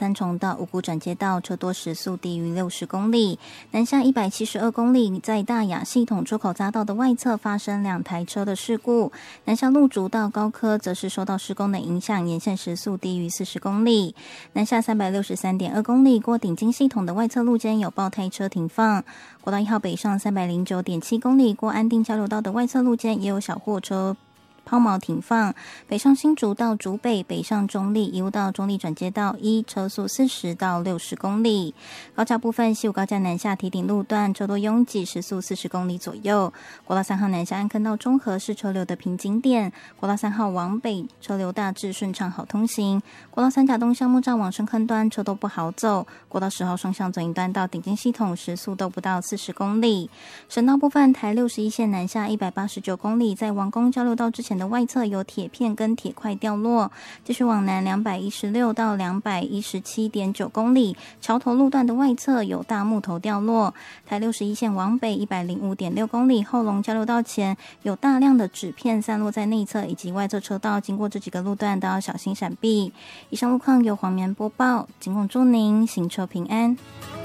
三重到五股转接道车多时速低于60公里。南下172公里，在大雅系统出口匝道的外侧发生2台车的事故。南下路竹到高科则是受到施工的影响，沿线时速低于40公里。南下363.2公里，过顶金系统的外侧路肩有爆胎车停放。国道1号北上309.7公里，过安定交流道的外侧路肩也有小货车抛锚停放。北上新竹到竹北，北上中立一路到中立转接道1，车速40到60公里。高架部分，西武高架南下堤顶路段车多拥挤，时速40公里左右。国道3号南下安坑到中和是车流的瓶颈点。国道3号往北车流大致顺畅好通行。国道3甲东向木栅往深坑端车都不好走。国道10号双向左营端到顶尖系统时速都不到40公里。省道部分，台61线南下189公里，在王宫交流道之前的外侧有铁片跟铁块掉落，继续往南216到217.9公里，桥头路段的外侧有大木头掉落。台61线往北105.6公里，后龙交流道前有大量的纸片散落在内侧以及外侧车道，经过这几个路段都要小心闪避。以上路况由黄棉播报，仅供祝您行车平安。